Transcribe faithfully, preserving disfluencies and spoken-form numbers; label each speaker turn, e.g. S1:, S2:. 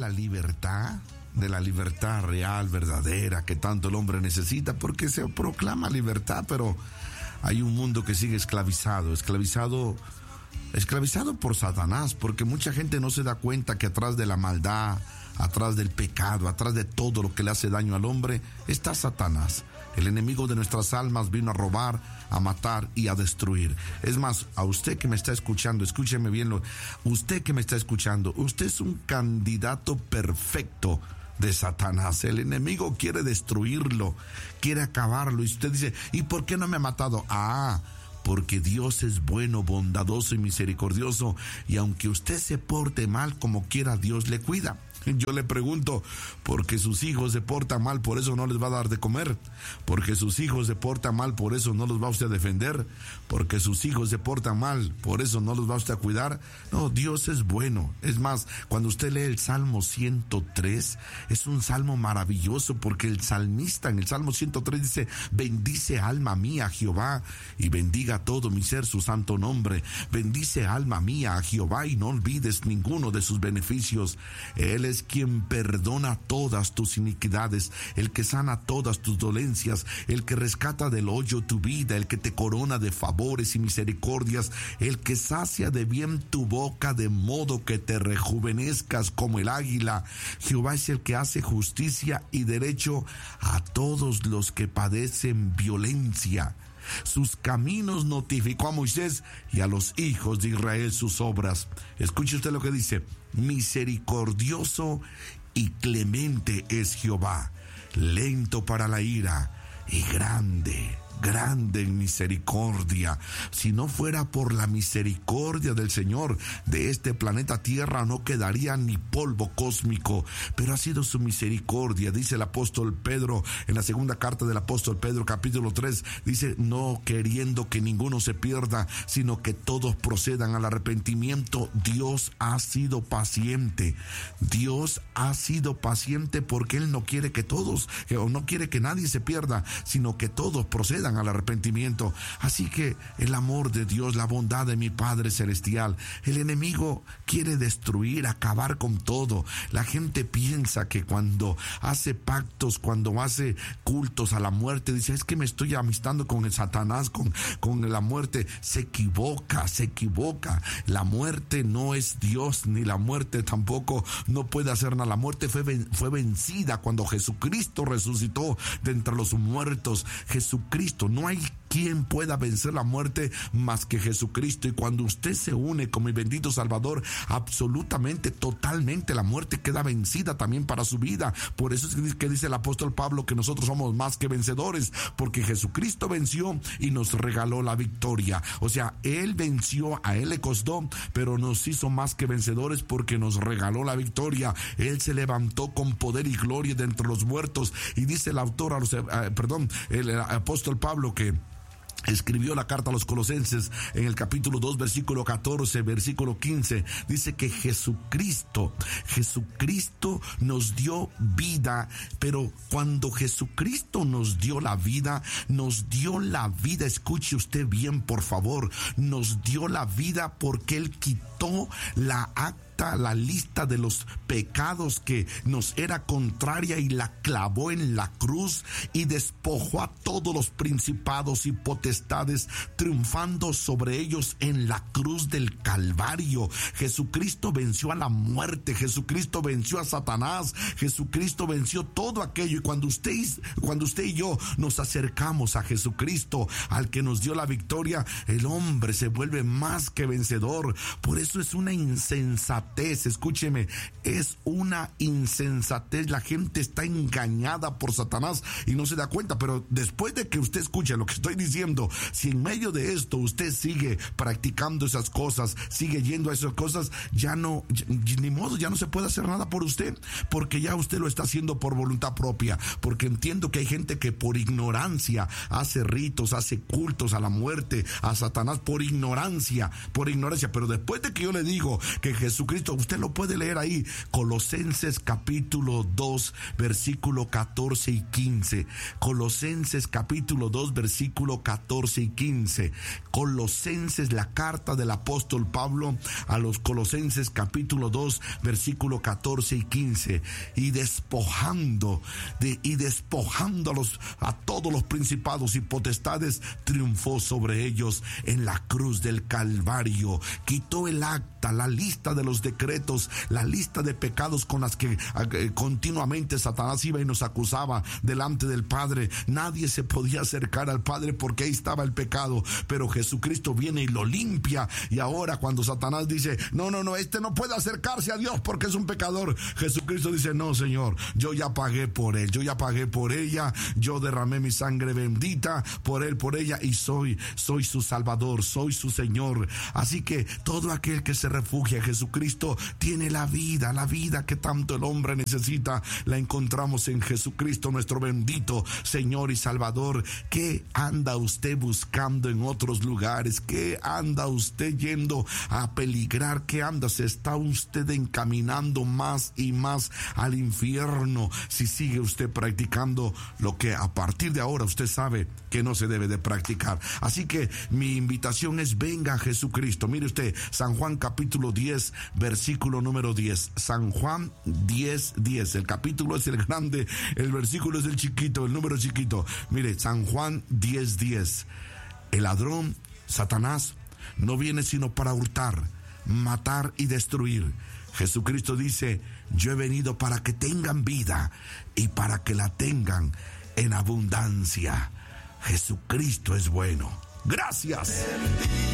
S1: la libertad, de la libertad real, verdadera, que tanto el hombre necesita, porque se proclama libertad, pero hay un mundo que sigue esclavizado, esclavizado, esclavizado por Satanás, porque mucha gente no se da cuenta que atrás de la maldad, atrás del pecado, atrás de todo lo que le hace daño al hombre, está Satanás. El enemigo de nuestras almas vino a robar, a matar y a destruir. Es más, a usted que me está escuchando, escúcheme bien, lo, usted que me está escuchando, usted es un candidato perfecto de Satanás. El enemigo quiere destruirlo, quiere acabarlo. Y usted dice, ¿y por qué no me ha matado? Ah, porque Dios es bueno, bondadoso y misericordioso, y aunque usted se porte mal como quiera, Dios le cuida. Yo le pregunto, porque sus hijos se portan mal, por eso no les va a dar de comer, porque sus hijos se portan mal, por eso no los va usted a defender, porque sus hijos se portan mal, por eso no los va usted a cuidar. No, Dios es bueno. Es más, cuando usted lee el Salmo ciento tres, es un salmo maravilloso, porque el salmista en el Salmo ciento tres dice, bendice alma mía a Jehová, y bendiga todo mi ser su santo nombre. Bendice alma mía a Jehová, y no olvides ninguno de sus beneficios. Él es quien perdona todas tus iniquidades, el que sana todas tus dolencias, el que rescata del hoyo tu vida, el que te corona de favores y misericordias, el que sacia de bien tu boca de modo que te rejuvenezcas como el águila. Jehová es el que hace justicia y derecho a todos los que padecen violencia. Sus caminos notificó a Moisés, y a los hijos de Israel sus obras. Escuche usted lo que dice: misericordioso y clemente es Jehová, lento para la ira y grande, grande en misericordia. Si no fuera por la misericordia del Señor, de este planeta Tierra no quedaría ni polvo cósmico, pero ha sido su misericordia. Dice el apóstol Pedro en la segunda carta del apóstol Pedro, capítulo tres, dice, no queriendo que ninguno se pierda, sino que todos procedan al arrepentimiento. Dios ha sido paciente. Dios ha sido paciente porque Él no quiere que todos, o no quiere que nadie se pierda, sino que todos procedan al arrepentimiento. Así que el amor de Dios, la bondad de mi Padre Celestial, el enemigo quiere destruir, acabar con todo. La gente piensa que cuando hace pactos, cuando hace cultos a la muerte, dice, es que me estoy amistando con el Satanás, con, con la muerte. Se equivoca, se equivoca. La muerte no es Dios, ni la muerte tampoco no puede hacer nada. La muerte fue, fue vencida cuando Jesucristo resucitó de entre los muertos. Jesucristo, no hay quien pueda vencer la muerte más que Jesucristo. Y cuando usted se une con mi bendito Salvador, absolutamente, totalmente, la muerte queda vencida también para su vida. Por eso es que dice el apóstol Pablo que nosotros somos más que vencedores, porque Jesucristo venció y nos regaló la victoria. O sea, Él venció, a Él le costó, pero nos hizo más que vencedores porque nos regaló la victoria. Él se levantó con poder y gloria de entre los muertos. Y dice el autor, a los, eh, perdón, el, el apóstol Pablo, que escribió la carta a los Colosenses en el capítulo dos, versículo catorce, versículo quince, dice que Jesucristo, Jesucristo nos dio vida, pero cuando Jesucristo nos dio la vida, nos dio la vida, escuche usted bien por favor, nos dio la vida porque Él quitó la acta, la lista de los pecados que nos era contraria, y la clavó en la cruz y despojó a todos los principados y potestades, triunfando sobre ellos en la cruz del Calvario. Jesucristo venció a la muerte, Jesucristo venció a Satanás, Jesucristo venció todo aquello. Y cuando usted, cuando usted y yo nos acercamos a Jesucristo, al que nos dio la victoria, el hombre se vuelve más que vencedor. Por eso es una insensatez, escúcheme, es una insensatez. La gente está engañada por Satanás y no se da cuenta, pero después de que usted escuche lo que estoy diciendo, si en medio de esto usted sigue practicando esas cosas, sigue yendo a esas cosas, ya no, ni modo, ya no se puede hacer nada por usted, porque ya usted lo está haciendo por voluntad propia. Porque entiendo que hay gente que por ignorancia hace ritos, hace cultos a la muerte, a Satanás, por ignorancia, por ignorancia. Pero después de que yo le digo que Jesucristo Jesucristo. Usted lo puede leer ahí, Colosenses capítulo dos, versículo catorce y quince. Colosenses capítulo dos, versículo catorce y quince. Colosenses, la carta del apóstol Pablo a los Colosenses capítulo dos, versículo catorce y quince. Y despojando de, y despojando a los a todos los principados y potestades, triunfó sobre ellos en la cruz del Calvario. Quitó el acta, la lista de los decretos, la lista de pecados con las que eh, continuamente Satanás iba y nos acusaba delante del Padre. Nadie se podía acercar al Padre porque ahí estaba el pecado, pero Jesucristo viene y lo limpia. Y ahora cuando Satanás dice, no, no, no, este no puede acercarse a Dios porque es un pecador, Jesucristo dice, no, Señor, yo ya pagué por él, yo ya pagué por ella, yo derramé mi sangre bendita por él, por ella, y soy, soy su Salvador, soy su Señor. Así que todo aquel que se refugia en Jesucristo tiene la vida, la vida que tanto el hombre necesita, la encontramos en Jesucristo, nuestro bendito Señor y Salvador. ¿Qué anda usted buscando en otros lugares? ¿Qué anda usted yendo a peligrar? ¿Qué anda? Se está usted encaminando más y más al infierno si sigue usted practicando lo que a partir de ahora usted sabe que no se debe de practicar. Así que mi invitación es: venga a Jesucristo. Mire usted, San Juan capítulo diez, versículo número diez. San Juan diez, diez. El capítulo es el grande, el versículo es el chiquito, el número chiquito. Mire, San Juan diez, diez. El ladrón, Satanás, no viene sino para hurtar, matar y destruir. Jesucristo dice: yo he venido para que tengan vida y para que la tengan en abundancia. Jesucristo es bueno. Gracias.